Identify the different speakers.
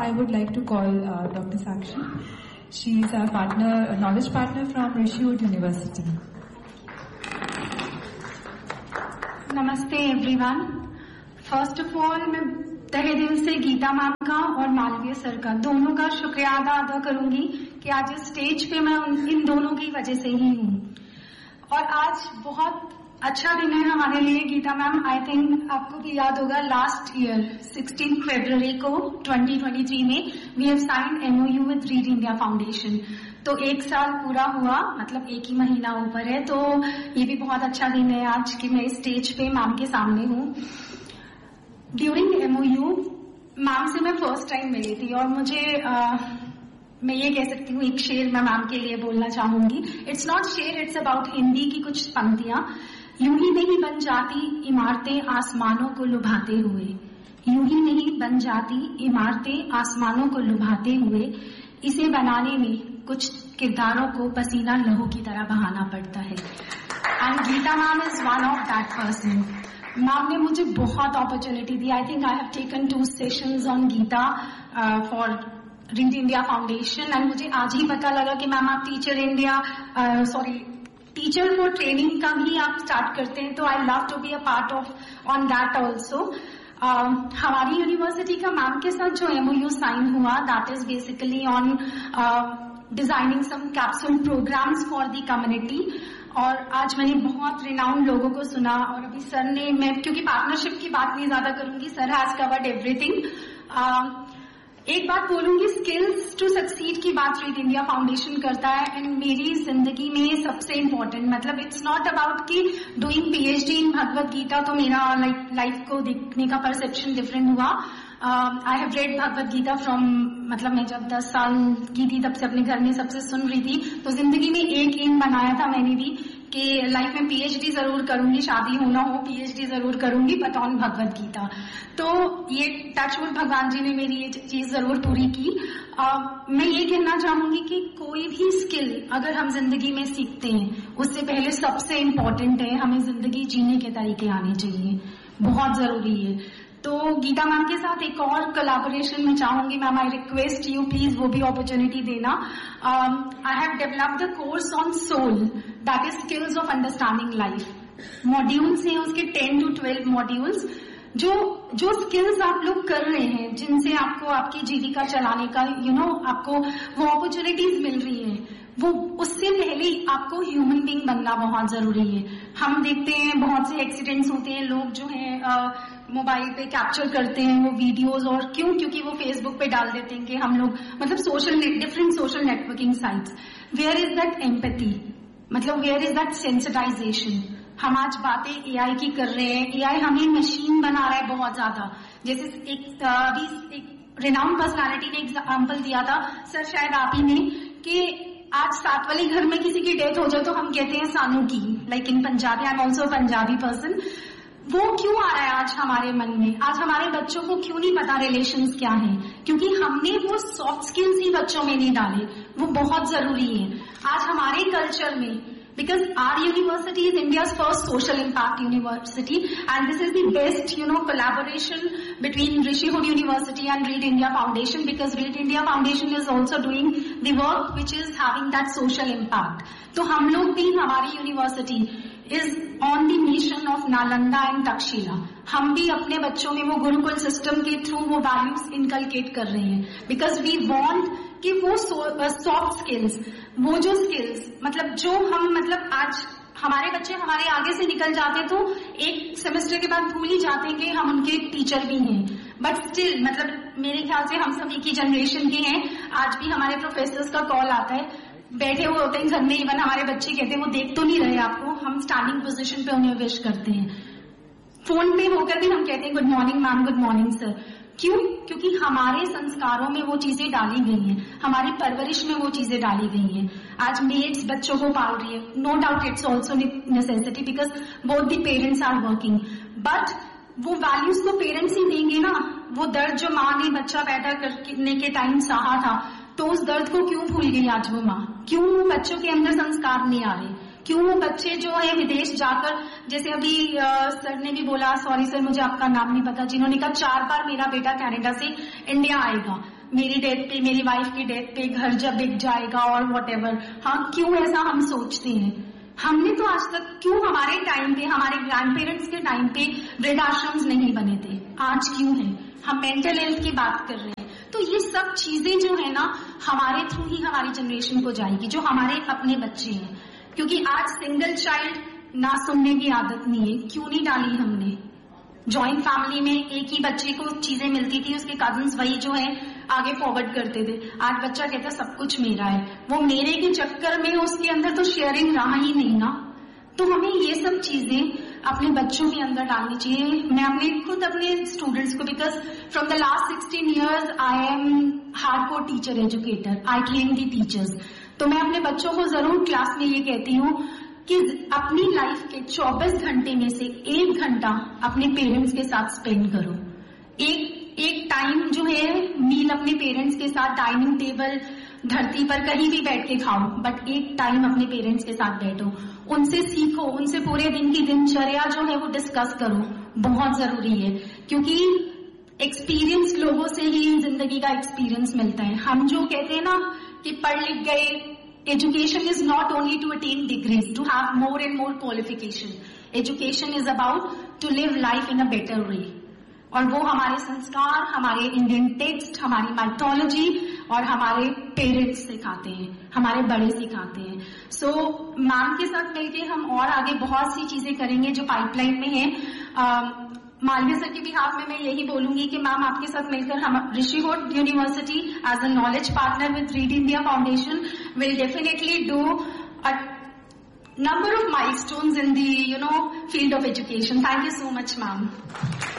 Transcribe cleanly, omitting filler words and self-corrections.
Speaker 1: I would like to call Dr. Sakshi. She is our partner, a knowledge partner from Rishihood University.
Speaker 2: नमस्ते everyone. First of all मैं तहे दिल से Gita ma'am का और Malviya sir का दोनों का शुक्रिया अदा करूंगी कि आज इस स्टेज पे मैं इन दोनों की वजह से ही हूँ। और आज बहुत अच्छा दिन है हमारे लिए। गीता मैम, आई थिंक आपको भी याद होगा लास्ट ईयर 16 फरवरी को 2023 में we have signed MOU with read India foundation. तो 1 साल पूरा हुआ, मतलब 1 ही महीना ऊपर है। तो ये भी बहुत अच्छा दिन है आज कि मैं इस स्टेज पे मैम के सामने हूँ। ड्यूरिंग MOU मैम से मैं फर्स्ट टाइम मिली थी और मुझे मैं ये कह सकती हूँ एक शेर मैं मैम के लिए बोलना चाहूंगी। इट्स नॉट शेर, इट्स अबाउट हिंदी की कुछ पंक्तियां। यूं ही नहीं बन जाती इमारतें आसमानों को लुभाते हुए, यूं ही नहीं बन जाती इमारतें आसमानों को लुभाते हुए, इसे बनाने में कुछ किरदारों को पसीना लहू की तरह बहाना पड़ता है। And Gita ma'am is one of that person. Ma'am ने मुझे बहुत opportunity the. I think I have taken 2 sessions on Gita for read India foundation and मुझे आज ही पता लगा कि मैम आप टीचर फॉर ट्रेनिंग का भी आप स्टार्ट करते हैं। तो I love to be a part of on that also. हमारी यूनिवर्सिटी का मैम के साथ जो MOU साइन हुआ, that is basically on designing some capsule programmes for the community. और आज मैंने बहुत रिनाउंड लोगों को सुना और अभी सर ने, मैं क्योंकि पार्टनरशिप की बात नहीं ज्यादा करूंगी, सर हैज कवर्ड एवरीथिंग। एक बात बोलूंगी, स्किल्स टू सक्सीड की बात रीड इंडिया फाउंडेशन करता है एंड मेरी जिंदगी में सबसे इम्पोर्टेंट, मतलब इट्स नॉट अबाउट कि डूइंग PhD इन भगवत गीता तो मेरा लाइफ को देखने का परसेप्शन डिफरेंट हुआ। I have read Bhagavad Gita from, मतलब मैं जब 10 साल की थी तब से अपने घर में सबसे सुन रही थी। तो जिंदगी में एक एम बनाया था मैंने भी कि लाइफ में PhD जरूर करूंगी, शादी हो ना हो PhD जरूर करूंगी, बट ऑन भगवत गीता। तो ये टचवुड भगवान जी ने मेरी ये चीज जरूर पूरी की। मैं ये कहना चाहूंगी कि कोई भी स्किल अगर हम जिंदगी में सीखते हैं, उससे पहले सबसे इम्पोर्टेंट है हमें जिंदगी जीने के तरीके आने चाहिए, बहुत जरूरी है। तो गीता मैम के साथ एक और कोलैबोरेशन में चाहूंगी। Ma'am, I request you please वो भी अपॉर्चुनिटी देना। I have developed the course on soul, that is skills of understanding life. Modules हैं उसके 10 to 12 मॉड्यूल्स। जो स्किल्स आप लोग कर रहे हैं, जिनसे आपको आपकी जीविका चलाने का आपको वो अपॉर्चुनिटीज मिल रही है, वो उससे पहले आपको ह्यूमन बीइंग बनना बहुत जरूरी है। हम देखते हैं बहुत से एक्सीडेंट्स होते हैं, लोग जो है मोबाइल पे कैप्चर करते हैं वो वीडियोस, और क्योंकि वो फेसबुक पे डाल देते हैं कि हम लोग, मतलब different social networking sites. Where is that empathy, मतलब वेयर इज दैट सेंसिटाइजेशन। हम आज बातें AI की कर रहे हैं, AI हमें मशीन बना रहा है बहुत ज्यादा। जैसे अभी एक रिनाउंड पर्सनालिटी ने एग्जाम्पल दिया था, सर शायद आप ही ने, कि आज 7 वाले घर में किसी की डेथ हो जाए तो हम कहते हैं सानू की, like in Punjabi. I am also Punjabi person. वो क्यों आ रहा है आज हमारे मन में? आज हमारे बच्चों को क्यों नहीं पता रिलेशंस क्या हैं? क्योंकि हमने वो सॉफ्ट स्किल्स ही बच्चों में नहीं डाले, वो बहुत जरूरी है आज हमारे कल्चर में। Because our university is India's first social impact university, and this is the best, collaboration between Rishihood University and Read India Foundation, because Read India Foundation is also doing the work which is having that social impact. तो हम लोग भी, हमारी university is on the mission of Nalanda and Takshila. हम भी अपने बच्चों में वो गुरुकुल सिस्टम के थ्रू वो वैल्यूज इनकलकेट कर रहे हैं, बिकॉज वी वांट कि वो सॉफ्ट स्किल्स, वो जो स्किल्स, मतलब जो हम, मतलब आज हमारे बच्चे हमारे आगे से निकल जाते तो एक सेमेस्टर के बाद भूल ही जाते हैं कि हम उनके टीचर भी हैं, बट स्टिल, मतलब मेरे ख्याल से हम सब एक ही जनरेशन के हैं। आज भी हमारे प्रोफेसर्स का कॉल आता है, बैठे हुए होते हैं घर में, इवन हमारे बच्चे कहते हैं वो देख तो नहीं रहे आपको, हम स्टैंडिंग पोजीशन पे उन्हें विश करते हैं, फोन पे होकर भी हम कहते हैं good morning ma'am, good morning sir. क्यों? क्योंकि हमारे संस्कारों में वो चीजें डाली गई हैं, हमारी परवरिश में वो चीजें डाली गई हैं। आज मेड्स बच्चों को पाल रही है, no doubt it's also necessity, because both the parents are working, but वो वैल्यूज तो पेरेंट्स ही देंगे ना। वो दर्द जो माँ ने बच्चा पैदा करने के टाइम सहा था, तो उस दर्द को क्यों भूल गई आज वो माँ? क्यों बच्चों के अंदर संस्कार नहीं आ रहे? क्यों वो बच्चे जो है विदेश जाकर, जैसे अभी सर ने भी बोला, सॉरी सर मुझे आपका नाम नहीं पता, जिन्होंने कहा 4 बार मेरा बेटा कनाडा से इंडिया आएगा, मेरी डेथ पे, मेरी वाइफ की डेथ पे घर जब बिक जाएगा और व्हाटएवर। हाँ, क्यों ऐसा हम सोचते हैं? हमने तो आज तक क्यों हमारे टाइम पे, हमारे ग्रैंड पेरेंट्स के टाइम पे वृद्धाश्रम नहीं बने थे, आज क्यों है? हम मेंटल हेल्थ की बात कर रहे हैं। तो ये सब चीजें जो है ना, हमारे थ्रू ही हमारी जनरेशन को जाएगी, जो हमारे अपने बच्चे हैं। क्योंकि आज सिंगल चाइल्ड ना सुनने की आदत नहीं है। क्यों नहीं डाली हमने? जॉइंट फैमिली में एक ही बच्चे को चीजें मिलती थी, उसके कजिन्स वही जो है आगे फॉरवर्ड करते थे। आज बच्चा कहता है सब कुछ मेरा है, वो मेरे के चक्कर में उसके अंदर तो शेयरिंग रहा ही नहीं ना। तो हमें ये सब चीजें अपने बच्चों के अंदर डालनी चाहिए। मैं खुद अपने स्टूडेंट्स को, because from the last 16 years I am hardcore teacher educator, I train the teachers. तो मैं अपने बच्चों को जरूर क्लास में ये कहती हूँ कि अपनी लाइफ के 24 घंटे में से 1 घंटा अपने पेरेंट्स के साथ स्पेंड करो। एक टाइम जो है मील अपने पेरेंट्स के साथ, डाइनिंग टेबल, धरती पर कहीं भी बैठ के खाओ, बट एक टाइम अपने पेरेंट्स के साथ बैठो, उनसे सीखो, उनसे पूरे दिन की दिनचर्या जो है वो डिस्कस करो। बहुत जरूरी है, क्योंकि एक्सपीरियंस लोगों से ही जिंदगी का एक्सपीरियंस मिलता है। हम जो कहते हैं ना कि पढ़ लिख गए, education is not only to attain degrees, to have more and more qualification. Education is about to live life in a better way. और वो हमारे संस्कार, हमारे इंडियन टेक्स्ट, हमारी माइथोलॉजी और हमारे पेरेंट्स सिखाते हैं, हमारे बड़े सिखाते हैं। सो मैम के साथ मिलकर हम और आगे बहुत सी चीजें करेंगे जो पाइपलाइन में है। मालवीय सर के बिहाफ में मैं यही बोलूंगी कि मैम आपके साथ मिलकर हम ऋषिकोट university as a knowledge partner with read India foundation will definitely do a number of milestones in the field of education. Thank you so much, ma'am.